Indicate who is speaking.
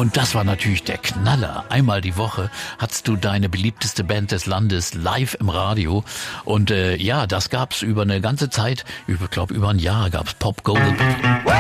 Speaker 1: Und das war natürlich der Knaller. Einmal die Woche hattest du deine beliebteste Band des Landes live im Radio. Und ja, das gab's über eine ganze Zeit, ich glaube über ein Jahr gab's Pop Gold.